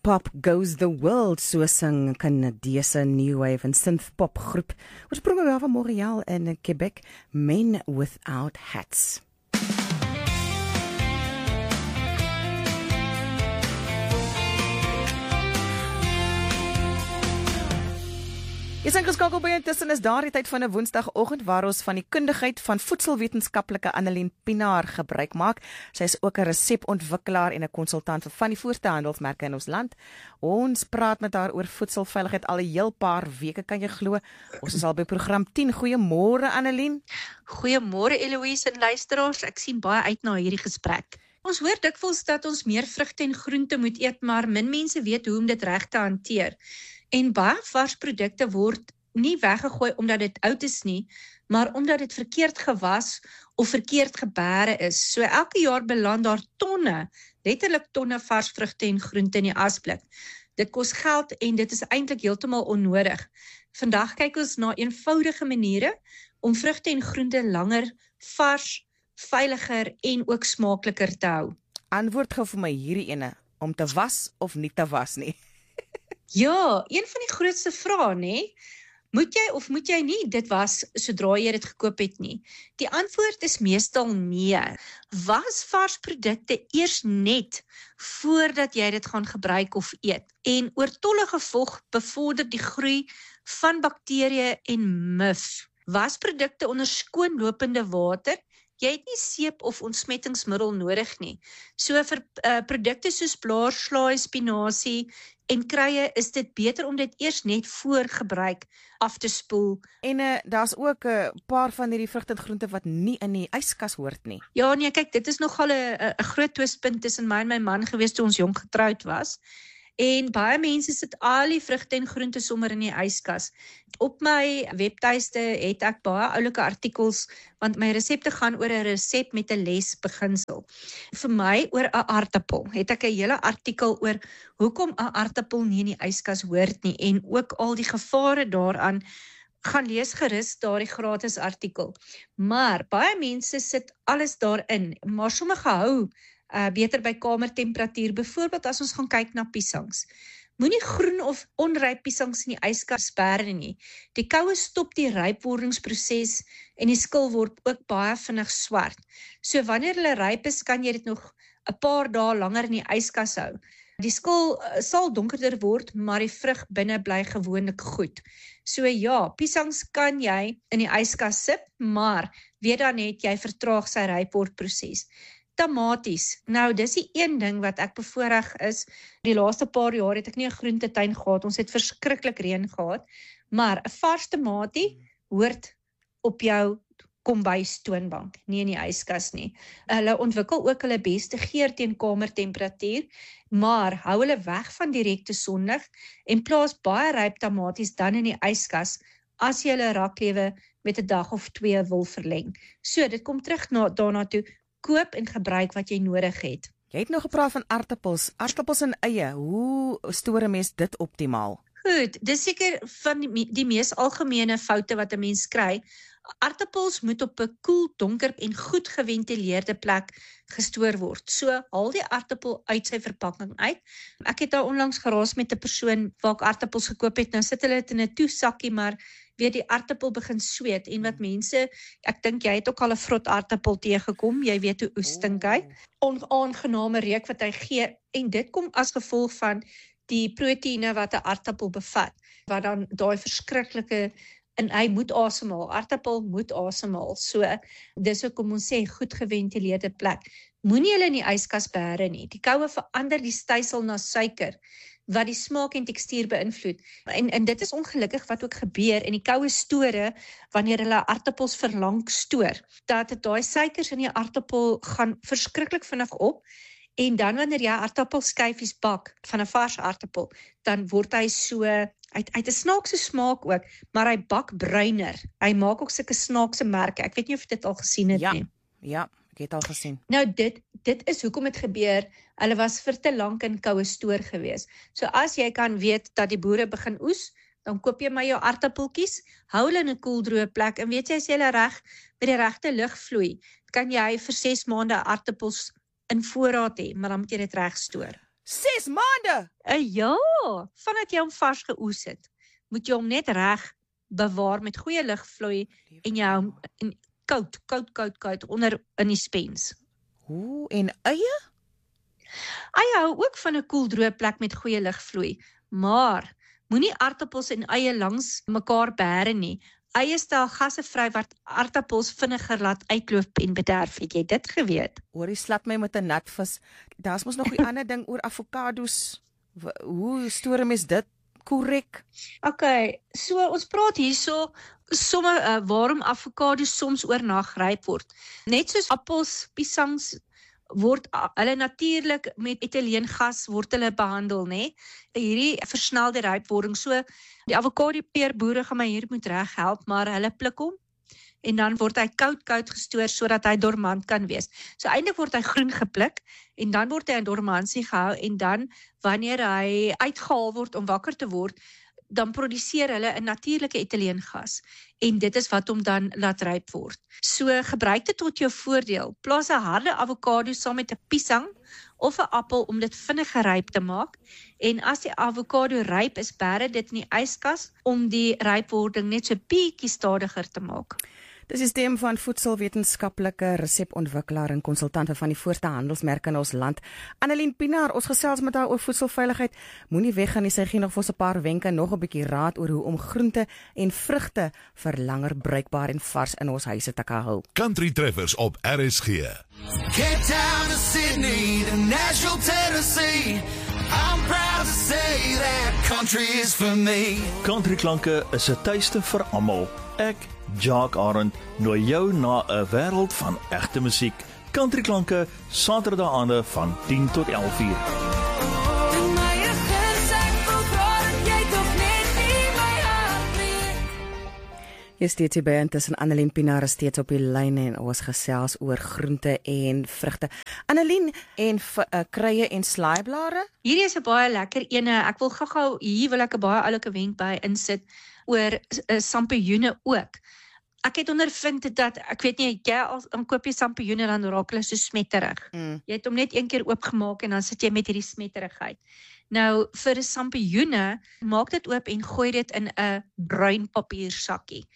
Pop Goes the World, so sing Canadese New Wave en Synth Pop groep, oorspronkelijk van Montreal in Quebec, Men Without Hats. Jy is ingeskakel by Intussen is daar die tyd van 'n woensdagoggend waar ons van die kundigheid van voedselwetenskaplike Annelien Pinaar gebruik maak. Sy is ook 'n resepontwikkelaar en 'n konsultant vir van die voorste handelsmerke in ons land. Ons praat met haar oor voedselveiligheid al 'n heel paar weke, kan jy glo. Ons is al by program 10. Goeiemôre Annelien. Goeiemôre Eloise en luisteraars. Ek sien baie uit na hierdie gesprek. Ons hoor dikwels dat ons meer vrugte en groente moet eet, maar min mense weet hoe om dit reg te hanteer. En baie vars produkte word nie weggegooi omdat dit oud is nie, maar omdat dit verkeerd gewas of verkeerd gebere is. So elke jaar beland daar tonne, letterlik tonne vars vrugte en groente in die asblik. Dit kos geld en dit is eintlik heeltemal onnodig. Vandag kyk ons na eenvoudige maniere om vrugte en groente langer vars, veiliger en ook smaakliker te hou. Antwoord gou vir my hierdie ene, om te was of nie te was nie. Ja, een van die grootste vrae, nê? Moet jy of moet jy nie dit was sodra jy dit gekoop het nie? Die antwoord is meestal nee. Was vars produkte eers net voordat jy dit gaan gebruik of eet. En oortollige vog bevorder die groei van bakterieë en mif. Wasprodukte onder skoonlopende water. Jy het nie seep of ontsmettingsmiddel nodig nie. So vir produkte soos blaarslaai, spinasie en kruie is dit beter om dit eers net voor gebruik af te spoel. En daar's ook 'n paar van hierdie vrugte en groente wat nie in die yskas hoort nie. Ja, nee, kyk, dit is nogal 'n groot twistpunt tussen my en my man gewees toe ons jong getroud was. En baie mense sit al die vrugte en groente sommer in die yskas. Op my webtuiste het ek baie oulike artikels, want my resepte gaan oor 'n resep met 'n les beginsel. Vir my oor 'n aartappel het ek 'n hele artikel oor hoekom 'n aartappel nie in die yskas hoort nie en ook al die gevare daaraan. Gaan lees gerus daardie gratis artikel. Maar baie mense sit alles daarin, maar sommige hou beter by kamertemperatuur, byvoorbeeld as ons gaan kyk na piesangs. Moenie groen of onryp piesangs in die yskas sperre nie. Die koue stop die rypwordingsproses en die skil word ook baie vinnig swart. So wanneer hulle ryp is, kan jy dit nog 'n paar dae langer in die yskas hou. Die skil sal donkerder word, maar die vrug binne bly gewoonlik goed. So ja, piesangs kan jy in die yskas sit, maar weet dan net jy vertraag sy rypwordproses. Tamaties. Nou, dis die een ding wat ek bevoorreg is. Die laaste paar jaar het ek nie 'n groentetuin gehad. Ons het verskriklik reën gehad. Maar 'n vars tamatie hoort op jou kombuis toonbank, nie in die yskas nie. Hulle ontwikkel ook hulle beste geur teen kamertemperatuur, maar hou hulle weg van direkte sonlig en plaas baie ryp tamaties dan in die yskas as jy hulle raklewe met 'n dag of 2 wil verleng. So, dit kom terug daarna toe. Koop en gebruik wat jy nodig het. Jy het nog gepraat van aartappels en eie. Hoe stoor 'n mens dit optimaal? Goed, dis seker van die mees algemene foute wat 'n mens kry. Aartappels moet op 'n koel, donker en goed geventileerde plek gestoor word. So, haal die aartappel uit sy verpakking uit. Ek het daar onlangs geraas met 'n persoon waar ek aartappels gekoop het. Nou sit hulle dit in 'n toesakkie, maar weet die aartappel begin sweet en wat mense, ek dink jy het ook al 'n vrot aartappel teëgekom, jy weet hoe oes stink hy. Onaangename reuk wat hy gee en dit kom as gevolg van die proteïene wat 'n aartappel bevat, wat dan daai verskriklike en hy moet asemhaal, aartappel moet asemhaal. So, dis hoekom ons sê goed geventileerde plek. Moenie hulle in die yskas bære nie. Die koue verander die stysel na suiker, wat die smaak en tekstuur beïnvloed. En dit is ongelukkig wat ook gebeur in die koue store, wanneer hulle aartappels verlang stoor, dat daai suikers in die aartappel gaan verskriklik vinnig op, en dan wanneer jy aartappelskyfies bak van 'n vars aartappel, dan word hy so, hy het 'n snaakse smaak ook, maar hy bak bruiner. Hy maak ook sulke snaakse merke. Ek weet nie of jy dit al gesien het nie. Ja, ek het al gesien. Nou dit is hoekom dit gebeur. Hulle was vir te lank in koue stoor gewees. So as jy kan weet dat die boere begin oes, dan koop jy maar jou aartappeltjies, hou hulle in 'n koeldroë plek en weet jy as jy hulle reg by die regte lug vloei, kan jy vir 6 maande aartappels in voorraad hê, maar dan moet jy dit reg stoor. 6 maande? Ja, vandat jy hom vars geoes het, moet jy hom net reg bewaar met goeie lugvloei en jy hom koud onder in die spens. Ooh, en eie? Eie hou ook van 'n koel droë plek met goeie lugvloei, maar moenie aartappels en eie langs mekaar bære nie. Eie stel gasse vry wat aartappels vinniger laat uitloop en bederf. Het jy dit geweet? Hoorie, slap my met 'n natvis. Daar's mos nog 'n ander ding oor avokados. Hoe stoor mens dit korrek? Okay, so ons praat hierso somme waarom avokados soms oornag ryp word. Net soos appels, piesangs word hulle natuurlik met etyleengas word hulle behandel, nê? Hierdie versnelde rypwording. So die avokado peerboere gaan my hier moet reg help, maar hulle pluk hom en dan word hy koud gestoor sodat hy dormant kan wees. So eintlik word hy groen gepluk en dan word hy in dormansie gehou en dan wanneer hy uitgehaal word om wakker te word, dan produseer hulle 'n natuurlike etyleengas en dit is wat hom dan laat ryp word. So gebruik dit tot jou voordeel. Plaas 'n harde avokado saam met 'n piesang of 'n appel om dit vinniger ryp te maak en as die avokado ryp is, bære dit in die yskas om die rypwording net so bietjie stadiger te maak. Dis die stem van voedselwetenskaplike resepontwikkelaar en konsultante van die voorste handelsmerke in ons land, Annelien Pinaar. Ons gesels met haar oor voedselveiligheid. Moenie weggaan nie, sy gee nog vir ons 'n paar wenke, nog 'n bietjie raad oor hoe om groente en vrugte vir langer bruikbaar en vars in ons huise te kan hou. Country Treffers op RSG. Cape Town to Sydney to Nashville, Tennessee. I'm proud to say that country is for me. Country klanke is 'n tuiste vir almal. Ek, Jacques Arend, nooi jou na 'n wêreld van egte musiek. Country klanke, Saterdae van 10 tot 11 uur. Jy steeds by intussen Annelien Pinaar steeds op die lyn en ons gesels oor groente en vrugte. Annelien, en kruie en slaaiblare? Hierdie is 'n baie lekker ene. Ek wil gou-gou hier wil ek 'n baie oulike wenk by insit oor sampioene ook. Ek het ondervind dat, ek weet nie, dan koop jy sampioene dan raak hulle so smetterig. Jy het hom net een keer oopgemaak en dan sit jy met hierdie smetterigheid. Nou, vir 'n sampioene, maak dit oop en gooi dit in 'n bruin papiersakkie.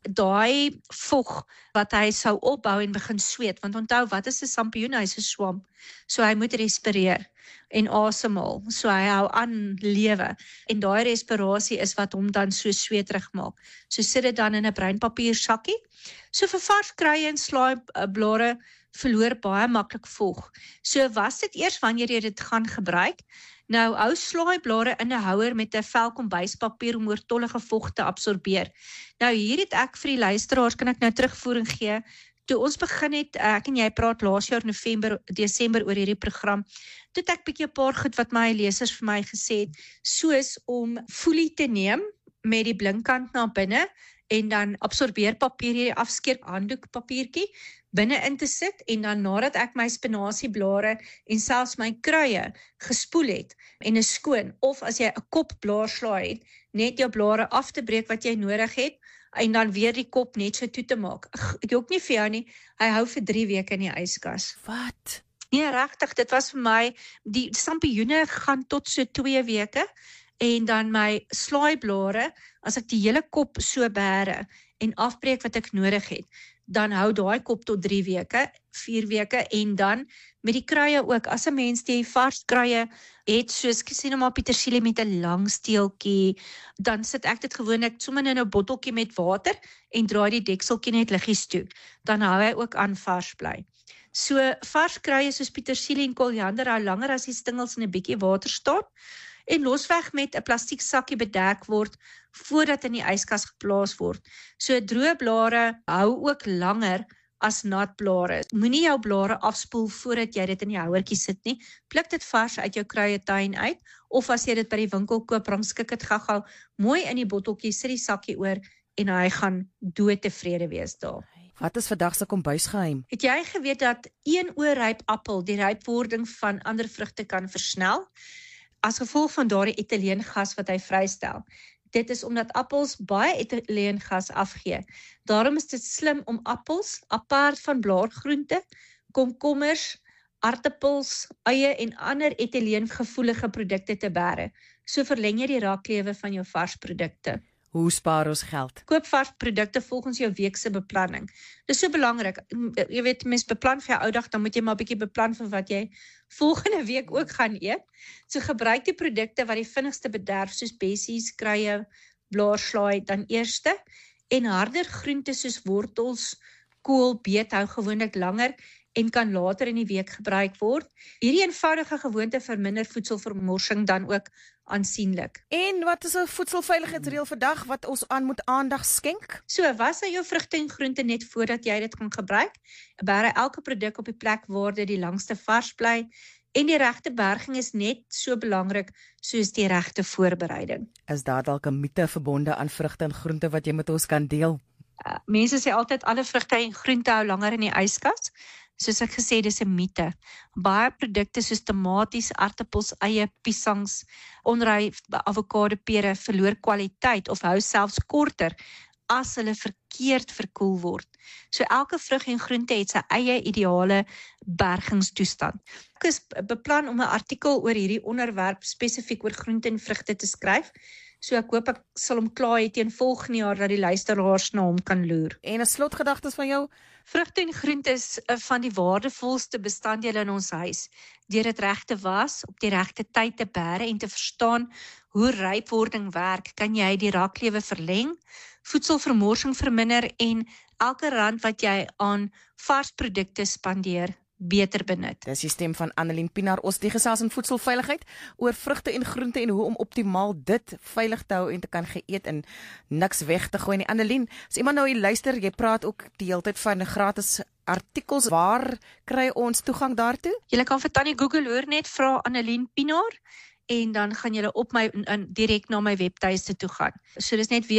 Daai vog wat hy sou opbou en begin sweet, want onthou, wat is 'n sampioen? Hy is 'n swam. So hy moet respireer en asemhaal. So hy hou aan lewe. En daai respirasie is wat hom dan so sweterig maak. So sit dit dan in 'n bruin papiersakkie. So vir vars kruie en slaaiblare verloor baie maklik vog. So was dit eers wanneer jy dit gaan gebruik. Nou, hou slaaiblare in 'n houer met 'n vel kombuispapier om oortollige vog te absorbeer. Nou, hier het ek vir die luisteraars, kan ek nou terugvoering gee. Toe ons begin het, ek en jy praat laas jaar Desember oor hierdie program, toe het ek bietjie 'n paar goed wat my lesers vir my gesê het, soos om folie te neem met die blinkkant na binne en dan absorbeerpapier, hierdie afskeer handdoekpapiertjie binne in te sit en dan nadat ek my spinasieblare en selfs my kruie gespoel het en is skoon, of as jy 'n kop blaarslaai het, net jou blare af te breek wat jy nodig het en dan weer die kop net so toe te maak. Ek ook nie vir jou nie, hy hou vir 3 weke in die yskas. Wat? Nee, regtig, dit was vir my, die sampioene gaan tot so 2 weke en dan my slaaiblare, as ek die hele kop so bære en afbreek wat ek nodig het, dan hou daai kop tot 3 weke, 4 weke en dan met die kruie ook, as 'n mens die vars kruie het, soos ek sê nou maar petersilie met 'n lang steeltjie, dan sit ek dit gewoonlik sommer in 'n botteltjie met water en draai die dekseltjie net liggies toe, dan hou hy ook aan vars bly. So vars kruie soos petersilie en koriander hou langer as die stingels in 'n bietjie water staan en losweg met 'n plastiek sakkie bedek word voordat in die yskas geplaas word. So droë blare hou ook langer as nat blare. Moenie jou blare afspoel voordat jy dit in die houertjie sit nie. Pluk dit vars uit jou kruietuin uit, of as jy dit by die winkel koop, rangskik dit gou-gou mooi in die botteltjie, sit die sakkie oor en hy gaan doodtevrede wees daar. Wat is vandag se kombuisgeheim? Het jy geweet dat een oorryp appel die rypwording van ander vrugte kan versnel? As gevolg van daardie etyleengas wat hy vrystel. Dit is omdat appels baie etyleengas afgee. Daarom is dit slim om appels apart van blaargroente, komkommers, aartappels, eie en ander etileengevoelige produkte te bære. So verleng jy die raaklewe van jou varsprodukte. Hoe spaar ons geld? Koop varsprodukte volgens jou weekse beplanning. Dis so belangrik. Jy weet, mens beplan vir jou ou dag, dan moet jy maar 'n bietjie beplan vir wat jy volgende week ook gaan eet. So gebruik die produkte wat die vinnigste bederf, soos bessies, kruie, blaarslaai dan eerste. En harder groente soos wortels, kool, beet hou gewoonlik langer en kan later in die week gebruik word. Hierdie eenvoudige gewoonte verminder voedselvermorsing dan ook aansienlik. En wat is 'n voedselveiligheidsreël vandag wat ons aan moet aandag skenk? So, was jou vrugte en groente net voordat jy dit kan gebruik? Bære elke produk op die plek waar dit die langste vars bly en die regte berging is net so belangrik soos die regte voorbereiding. Is daar dalk 'n mite verbonde aan vrugte en groente wat jy met ons kan deel? Mense sê altyd alle vrugte en groente hou langer in die yskas. Soos ek gesê, dis 'n mite. Baie produkte soos tomaties, aartappels, eie, piesangs, onryp avokado, pere verloor kwaliteit of hou selfs korter as hulle verkeerd verkoel word. So elke vrug en groente het sy eie ideale bergingstoestand. Ek is beplan om 'n artikel oor hierdie onderwerp spesifiek oor groente en vrugte te skryf. So ek hoop ek sal hom klaar hê teen volgende jaar dat die luisteraars na hom kan loer. En 'n slotgedagtes van jou? Vrugte en groente is van die waardevolste bestanddele in ons huis. Deur dit reg te was, op die regte tyd te bære en te verstaan hoe rypwording werk, kan jy die raaklewe verleng, voedselvermorsing verminder en elke rand wat jy aan vars produkte spandeer, beter benut. Dis die stem van Annelien Pinaar, ons die gesels in voedselveiligheid oor vrugte en groente en hoe om optimaal dit veilig te hou en te kan geëet en niks weg te gooi nie. Annelien, as iemand nou hier luister, jy praat ook die hele tyd van gratis artikels. Waar kry ons toegang daartoe? Jy kan vir Tannie Google hoor net vra Annelien Pinaar en dan gaan jy op my direk na my webtuiste toe gaan. So dis net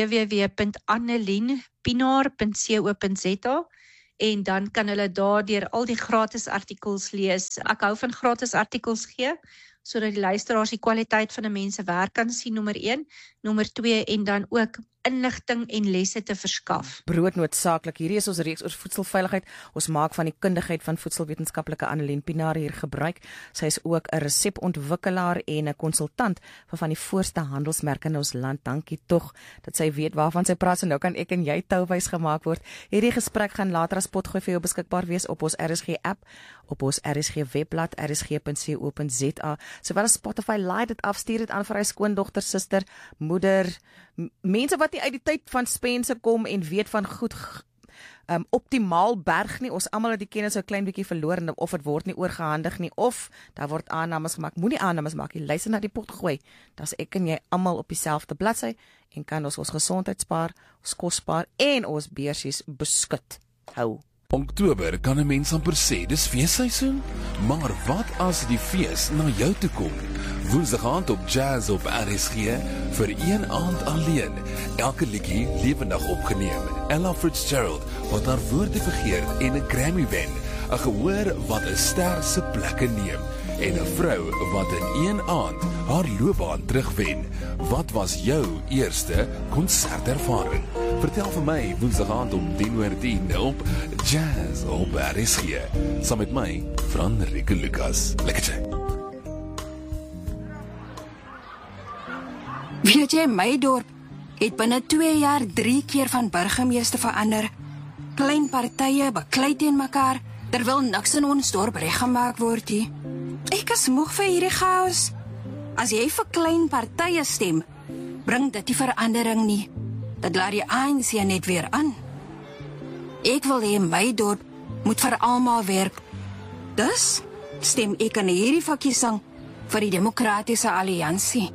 www.annelienpinaar.co.za en dan kan hulle daardeur al die gratis artikels lees. Ek hou van gratis artikels gee, sodat die luisteraars die kwaliteit van 'n mens se werk kan sien, nommer 1, nommer 2 en dan ook inligting en lesse te verskaf. Broodnoodsaaklik. Hierdie is ons reeks oor voedselveiligheid. Ons maak van die kundigheid van voedselwetenskaplike Annelien Pinaar hier gebruik. Sy is ook 'n resepontwikkelaar en 'n konsultant van die voorste handelsmerke in ons land. Dankie tog dat sy weet waarvan sy praat. So nou kan ek en jy touwys gemaak word. Hierdie gesprek gaan later as potgooi vir jou beskikbaar wees op ons RSG app, op ons RSG webblad rsg.co.za. Sowel as Spotify. Laai dit af, stuur dit aan vir hy skoondogter, suster, moeder, mense wat nie uit die tyd van Spense kom en weet van goed optimaal berg nie. Ons almal het die kennis 'n klein bietjie verloor of dit word nie oorgehandig nie of daar word aannames gemaak. Moenie aannames maak nie. Luister na die potgooi. Dan's ek en jy almal op dieselfde bladsy en kan ons gesondheid spaar, ons kos spaar en ons beursies beskut hou. Oktober kan 'n mens amper sê dis feesseisoen, maar wat as die fees na jou toe kom? Woensdag aand op Jazz op RSG vir een aand alleen. Elke liedjie lewendig opgeneem. Ella Fitzgerald wat haar woorde vergeer en 'n Grammy wen. 'n Gehoor wat 'n ster se plekke neem en 'n vrou wat in een aand haar loopbaan terugwen. Wat was jou eerste konsertervaring? Vertel vir my woensdag aand om 10:10 op Jazz op RSG. Saam met my, Franrike Lucas. Lekker. Weet jy, my dorp het binne 2 jaar 3 keer van burgemeester verander. Klein partye beklei teen mekaar, terwyl niks in ons dorp reggemaak word nie. Ek is moeg vir hierdie chaos. As jy vir klein partye stem, bring dit die verandering nie. Dit laat die ANC net weer aan. Ek wil hê my dorp moet vir almal werk. Dus stem ek in hierdie verkiesing vir die Demokratiese Alliansie.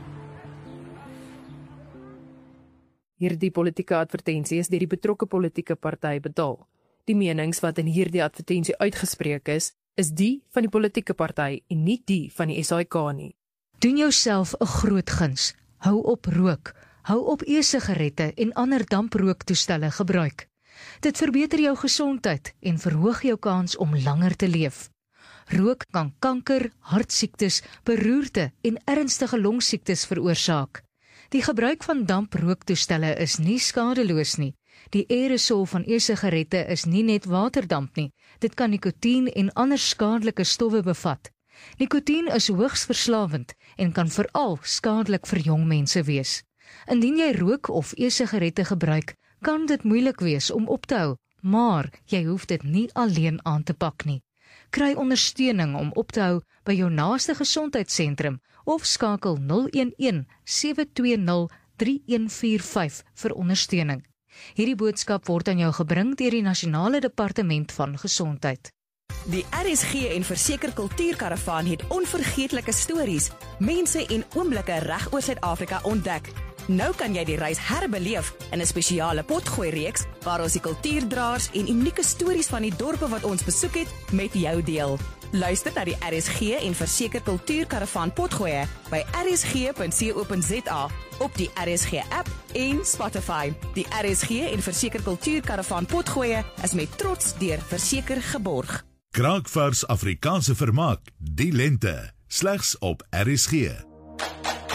Hierdie politieke advertensie is deur die betrokke politieke party betaal. Die menings wat in hierdie advertensie uitgespreek is die van die politieke party en nie die van die SAIK nie. Doen jouself 'n groot guns. Hou op rook. Hou op e-sigarette en ander damprooktoestelle gebruik. Dit verbeter jou gesondheid en verhoog jou kans om langer te leef. Rook kan kanker, hartsiektes, beroerte en ernstige longsiektes veroorsaak. Die gebruik van damprooktoestelle is nie skadeloos nie Die aerosol van e-sigarette is nie net waterdamp nie. Dit kan nikotien en ander skadelike stowwe bevat. Nikotien is hoogs verslawend en kan veral skadelik vir jong mense wees. Indien jy rook of e-sigarette gebruik, kan dit moeilik wees om op te hou, maar jy hoef dit nie alleen aan te pak nie. Kry ondersteuning om op te hou by jou naaste gesondheidssentrum of skakel 011 720 3145 vir ondersteuning. Hierdie boodskap word aan jou gebring deur die Nasionale Departement van Gesondheid. Die RSG en Verseker Kultuurkaravaan het onvergeetlike stories, mense en oomblikke reg oor Suid-Afrika ontdek. Nou kan jy die reis herbeleef in 'n spesiale potgooi-reeks waar ons die kultuurdraers en unieke stories van die dorpe wat ons besoek het met jou deel. Luister na die RSG en Verseker Kultuurkaravaan potgoeie by rsg.co.za op die RSG app en Spotify. Die RSG en Verseker Kultuurkaravaan potgoeie is met trots deur Verseker geborg. Kraakvars Afrikaanse vermaak die lente slegs op RSG.